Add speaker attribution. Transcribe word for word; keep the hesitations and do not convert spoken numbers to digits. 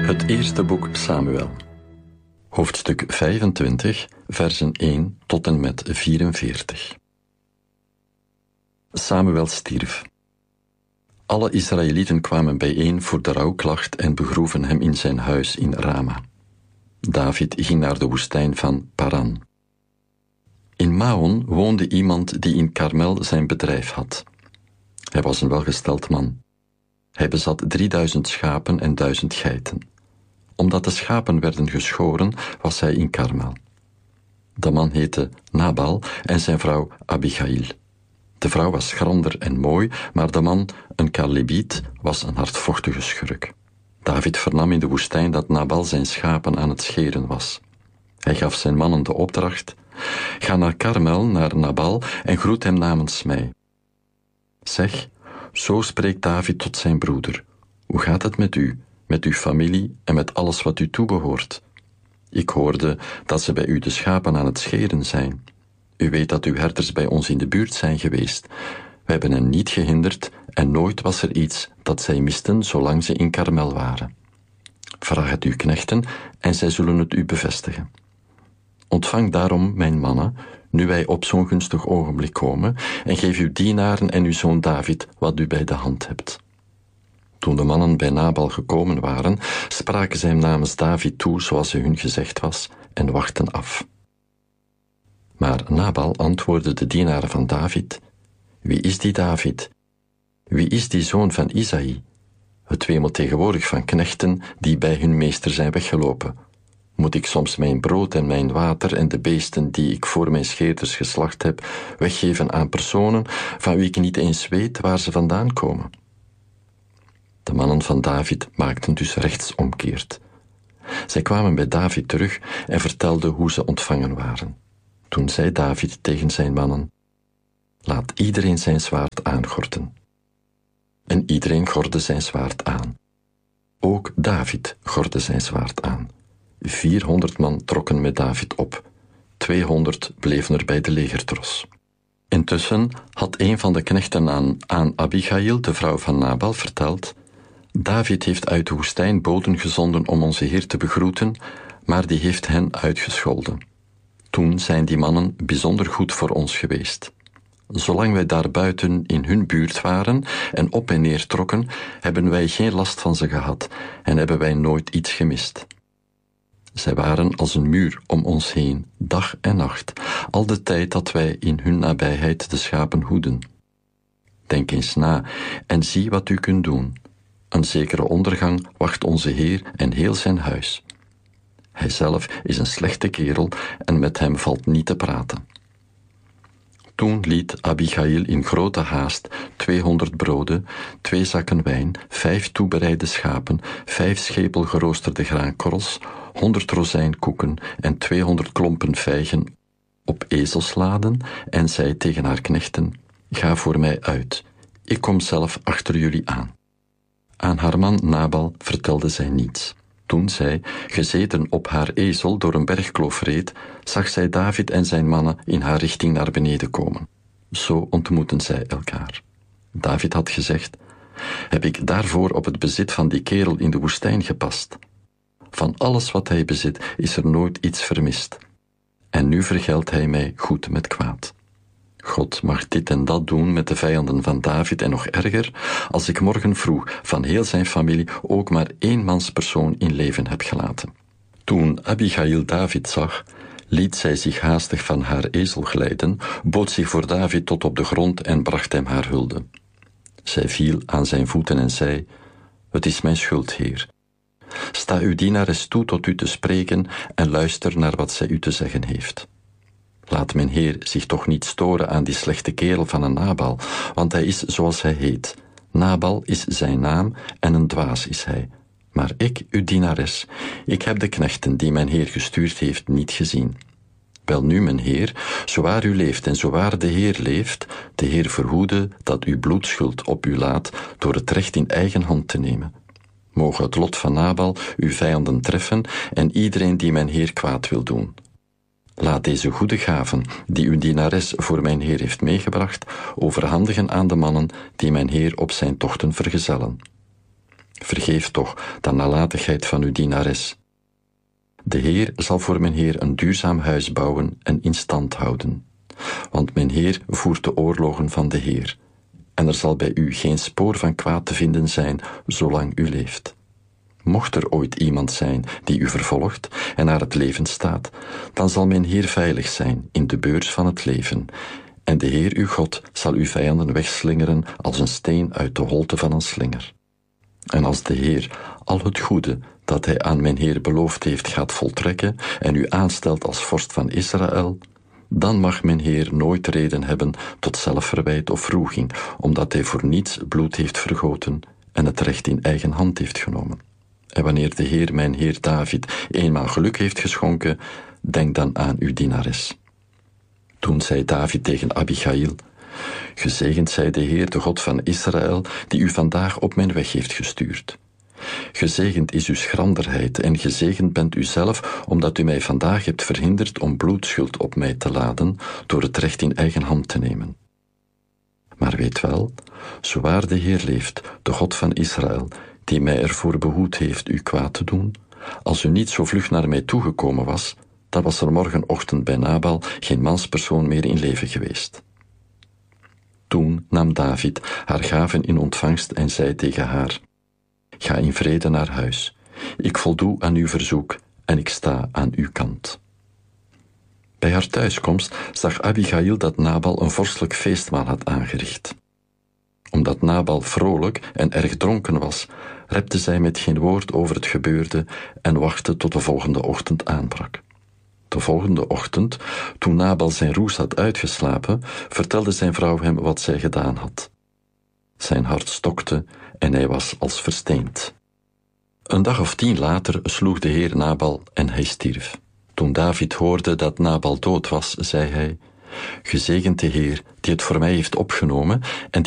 Speaker 1: Het eerste boek Samuel. Hoofdstuk vijfentwintig, versen één tot en met vierenveertig. Samuel stierf. Alle Israëlieten kwamen bijeen voor de rouwklacht en begroeven hem in zijn huis in Rama. David ging naar de woestijn van Paran. In Maon woonde iemand die in Karmel zijn bedrijf had. Hij was een welgesteld man. Hij bezat drieduizend schapen en duizend geiten. Omdat de schapen werden geschoren, was hij in Karmel. De man heette Nabal en zijn vrouw Abigail. De vrouw was schrander en mooi, maar de man, een Kalebiet, was een hardvochtige schurk. David vernam in de woestijn dat Nabal zijn schapen aan het scheren was. Hij gaf zijn mannen de opdracht: ga naar Karmel, naar Nabal, en groet hem namens mij. Zeg, zo spreekt David tot zijn broeder: hoe gaat het met u, met uw familie en met alles wat u toebehoort? Ik hoorde dat ze bij u de schapen aan het scheren zijn. U weet dat uw herders bij ons in de buurt zijn geweest. We hebben hen niet gehinderd en nooit was er iets dat zij misten zolang ze in Karmel waren. Vraag het uw knechten en zij zullen het u bevestigen. Ontvang daarom mijn mannen, nu wij op zo'n gunstig ogenblik komen, en geef uw dienaren en uw zoon David wat u bij de hand hebt. Toen de mannen bij Nabal gekomen waren, spraken zij hem namens David toe zoals hun gezegd was en wachten af. Maar Nabal antwoordde de dienaren van David: wie is die David? Wie is die zoon van Isaï? Het wemelt tegenwoordig van knechten die bij hun meester zijn weggelopen. Moet ik soms mijn brood en mijn water en de beesten die ik voor mijn scheerders geslacht heb weggeven aan personen van wie ik niet eens weet waar ze vandaan komen? De mannen van David maakten dus rechtsomkeert. Zij kwamen bij David terug en vertelden hoe ze ontvangen waren. Toen zei David tegen zijn mannen: laat iedereen zijn zwaard aangorden. En iedereen gordde zijn zwaard aan. Ook David gordde zijn zwaard aan. Vierhonderd man trokken met David op. Tweehonderd bleven er bij de legertros. Intussen had een van de knechten aan, aan Abigail, de vrouw van Nabal, verteld: David heeft uit de woestijn boden gezonden om onze Heer te begroeten, maar die heeft hen uitgescholden. Toen zijn die mannen bijzonder goed voor ons geweest. Zolang wij daar buiten in hun buurt waren en op en neer trokken, hebben wij geen last van ze gehad en hebben wij nooit iets gemist. Zij waren als een muur om ons heen, dag en nacht, al de tijd dat wij in hun nabijheid de schapen hoeden. Denk eens na en zie wat u kunt doen. Een zekere ondergang wacht onze Heer en heel zijn huis. Hij zelf is een slechte kerel en met hem valt niet te praten. Toen liet Abigail in grote haast tweehonderd broden, twee zakken wijn, vijf toebereide schapen, vijf schepel geroosterde graankorrels, honderd rozijnkoeken en tweehonderd klompen vijgen op ezels laden en zei tegen haar knechten: ga voor mij uit, ik kom zelf achter jullie aan. Aan haar man Nabal vertelde zij niets. Toen zij, gezeten op haar ezel, door een bergkloof reed, zag zij David en zijn mannen in haar richting naar beneden komen. Zo ontmoetten zij elkaar. David had gezegd: heb ik daarvoor op het bezit van die kerel in de woestijn gepast? Van alles wat hij bezit is er nooit iets vermist. En nu vergeldt hij mij goed met kwaad. God mag dit en dat doen met de vijanden van David en nog erger, als ik morgen vroeg van heel zijn familie ook maar één manspersoon in leven heb gelaten. Toen Abigail David zag, liet zij zich haastig van haar ezel glijden, bood zich voor David tot op de grond en bracht hem haar hulde. Zij viel aan zijn voeten en zei: het is mijn schuld, Heer. Sta uw dienares toe tot u te spreken en luister naar wat zij u te zeggen heeft. Laat mijn Heer zich toch niet storen aan die slechte kerel van een Nabal, want hij is zoals hij heet. Nabal is zijn naam en een dwaas is hij. Maar ik, uw dienares, ik heb de knechten die mijn Heer gestuurd heeft niet gezien. Welnu, mijn Heer, zowaar u leeft en zowaar de Heer leeft, de Heer verhoede dat u bloedschuld op u laat door het recht in eigen hand te nemen. Moge het lot van Nabal uw vijanden treffen en iedereen die mijn Heer kwaad wil doen. Laat deze goede gaven, die uw dienares voor mijn Heer heeft meegebracht, overhandigen aan de mannen die mijn Heer op zijn tochten vergezellen. Vergeef toch de nalatigheid van uw dienares. De Heer zal voor mijn Heer een duurzaam huis bouwen en in stand houden. Want mijn Heer voert de oorlogen van de Heer. En er zal bij u geen spoor van kwaad te vinden zijn, zolang u leeft. Mocht er ooit iemand zijn die u vervolgt en naar het leven staat, dan zal mijn Heer veilig zijn in de beurs van het leven. En de Heer uw God zal uw vijanden wegslingeren als een steen uit de holte van een slinger. En als de Heer al het goede dat hij aan mijn Heer beloofd heeft gaat voltrekken en u aanstelt als vorst van Israël, dan mag mijn Heer nooit reden hebben tot zelfverwijt of wroeging, omdat hij voor niets bloed heeft vergoten en het recht in eigen hand heeft genomen. En wanneer de Heer mijn Heer David eenmaal geluk heeft geschonken, denk dan aan uw dienares. Toen zei David tegen Abigail: Gezegend zij de Heer, de God van Israël, die u vandaag op mijn weg heeft gestuurd. Gezegend is uw schranderheid en gezegend bent u zelf, omdat u mij vandaag hebt verhinderd om bloedschuld op mij te laden door het recht in eigen hand te nemen. Maar weet wel, zowaar de Heer leeft, de God van Israël, die mij ervoor behoed heeft u kwaad te doen, als u niet zo vlug naar mij toegekomen was, dan was er morgenochtend bij Nabal geen manspersoon meer in leven geweest. Toen nam David haar gaven in ontvangst en zei tegen haar: Ga in vrede naar huis. Ik voldoe aan uw verzoek en ik sta aan uw kant. Bij haar thuiskomst zag Abigail dat Nabal een vorstelijk feestmaal had aangericht. Omdat Nabal vrolijk en erg dronken was, repte zij met geen woord over het gebeurde en wachtte tot de volgende ochtend aanbrak. De volgende ochtend, toen Nabal zijn roes had uitgeslapen, vertelde zijn vrouw hem wat zij gedaan had. Zijn hart stokte en hij was als versteend. Een dag of tien later sloeg de Heer Nabal en hij stierf. Toen David hoorde dat Nabal dood was, zei hij: Gezegend de Heer, die het voor mij heeft opgenomen en